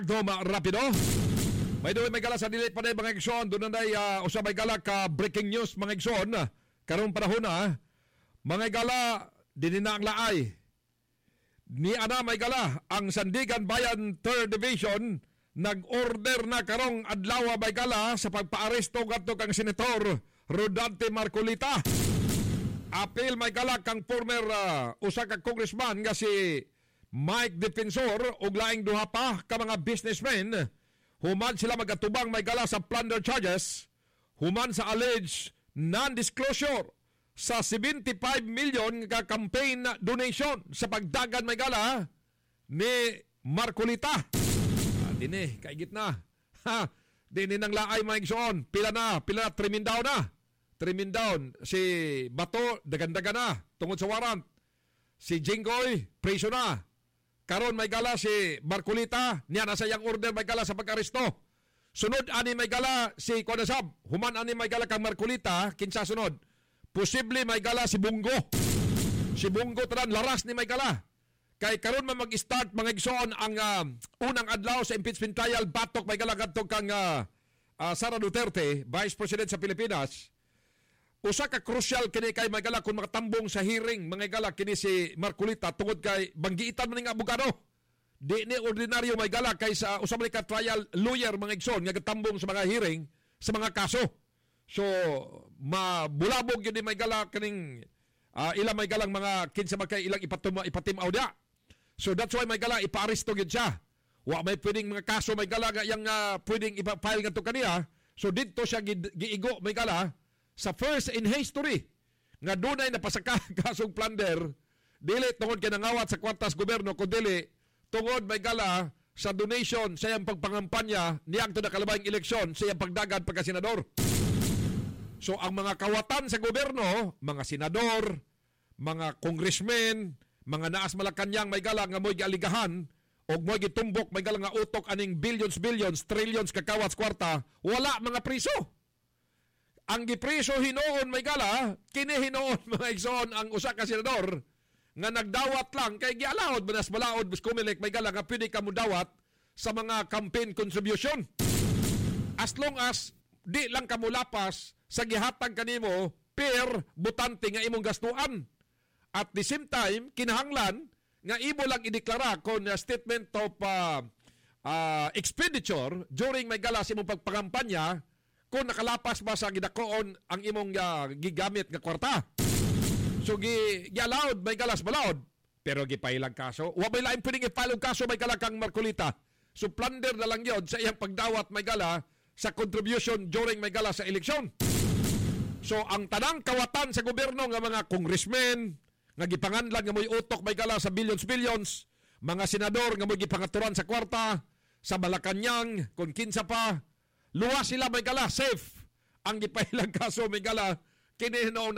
Rapido. May doon may gala sa dili pa na mga igsoon. Doon na usab may gala ka breaking news mga igsoon. Karong panahon na. Mga gala, dinina ang laay. Ni ana may gala, ang Sandigan Bayan 3rd Division nag-order na karong adlaw may gala sa pagpaaresto kadto kang Senator Rodante Marcolita. Apil may gala kang former usa ka congressman nga si Mike Defensor ug laing duha pa ka mga businessmen human sila magatubang may gala sa plunder charges human sa alleged non-disclosure sa 75 million nga campaign donation sa pagdagan may gala ni Marcolita. Dini kay gitna. Dini nang laay mga igsoon. Pila na trimindaw na. Trimindown si Bato dagandaga na tungod sa warrant. Si Jinggoy preso na. Karon may gala si Marcolita, niya na sayang order may gala sa pag-aresto. Sunod ani may gala si Konasab, human ani may gala kang Marcolita, kinsa sunod. Posible may gala si Bungo. Si Bungo tanan laras ni may gala. Kay karon man mag-start mga igsoon ang unang adlaw sa impeachment trial batok may gala kadto kang Sara Duterte, Vice President sa Pilipinas. Usa ka crucial kini kay may gala kung makatambong sa hearing mga gala kini si Marcolita tungod kay banggiitan man ning abogado. Di ni ordinaryo may gala kay sa usa man ka trial lawyer mga igsoon nga katambong sa mga hearing sa mga kaso. So mabulabog yun may gala kaning ilang may galang mga kinsa magkay ilang ipatimaw dia. So that's why may gala ipaaresto gyud siya. Wa may pwedeng mga kaso may gala nga yang pwedeng ipa-file ngadto kaniya. So didto siya giigo may gala sa first in history nga dunay napasaka kasong plunder dili tungod kay nangawat sa kwartas gobyerno kundi tungod may gala sa donation sa iyang pagpangampanya niyang to nakalabayng eleksyon sa iyang pagdagan pagka-senador. So ang mga kawatan sa gobyerno, mga senador, mga congressmen, mga naas Malacañang may gala nga mo'y gialigahan o mo'y gitumbok may gala nga utok aning billions, trillions kakawat sa kwarta, wala mga priso. Ang gipriso hinoon may gala, kini hinoon mga igsoon ang usa ka senador nga nagdawat lang kay gialawod manas balaod bus kumilik may gala nga pwede ka mo dawat sa mga campaign contribution. As long as di lang ka mo lapas sa gihatag kanimo per butante nga imong gastuan. At the same time, kinahanglan nga imo lang ideklara kon statement of expenditure during may gala sa imong pagpangampanya kung nakalapas ba sa gidakoon ang imong gigamit nga kwarta. So gi-allowed may galas balaod pero gipailang kaso. Wa may lain pwedeng ipalong kaso may gala kang Marcolita. So plunder na lang yun sa iyang pagdawat may gala sa contribution during may gala sa eleksyon. So ang tanang kawatan sa gobyerno nga mga congressmen nga gipanganlan nga mo'y utok may gala sa billions, mga senador nga mo'y gipangaturan sa kwarta, sa Malacañang, kung kinsa pa, luwa sila may gala, safe. Ang gipailang kaso may gala, kini noong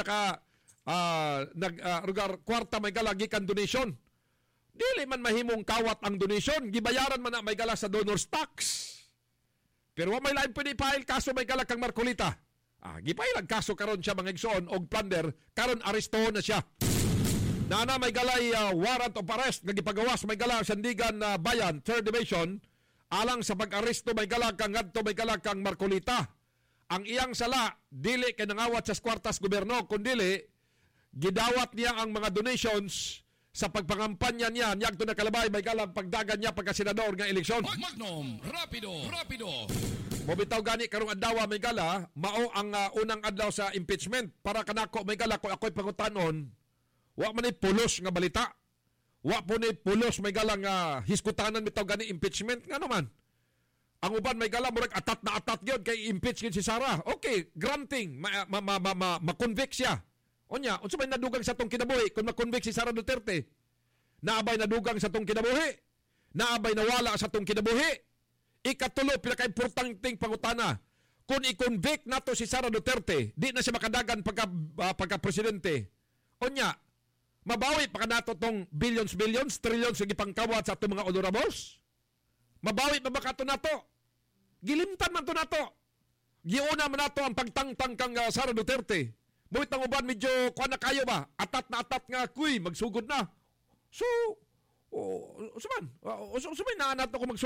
rugar kwarta may gala gikan donation. Dili man mahimong kawat ang donation, gibayaran man na may gala sa donor's tax. Pero wa may lain pwede ipahil kaso may gala kang Marcolita. Gipailang kaso karon siya mga igsoon og plunder, karon arestohon na siya. Nana may galay warrant of arrest nga gipagawas may gala Sandigan Bayan 3rd Division alang sa pag-aresto may gala kang ngadto may gala kang Marcolita. Ang iyang sala dili kay nangawat sa kwartas gobyerno kundi gidawat niya ang mga donations sa pagpangampanya niya niyang to nakalabay may galang pagdagan niya pagka-senador nga eleksyon. Magnum, rapido. Mobitaw gani karong adlaw may gala mao ang unang adlaw sa impeachment para kanako may gala kung ako'y pangutanon wa man ni pulos nga balita. Wa po ni pulos may galang hiskutanan bitaw gani impeachment nga naman. Ang uban may gala murag atat na atat gyud kay impeach gyud si Sara. Okay, granting ma-convict siya. Unya, unsa may nadugang sa tong kinabuhi kung ma-convict si Sara Duterte? Naabay nadugang sa tong kinabuhi. Naabay nawala sa tong kinabuhi. Ikatulo pinaka-importanteng pangutana. Kung i-convict nato si Sara Duterte, di na siya makadagan pagka-presidente. Unya, mabawi pa nato tong billions, trillions yung ipangkawat sa itong mga honorables? Mabawi pa ba ka ito nato? Gilimtan man ito nato. Giuna man nato ang pagtangtang kang Sara Duterte. Mulit ang uban medyo kuha na kayo ba? Atat na atat nga kuy, magsugod na. So, suman, suman na nato kung magsugod.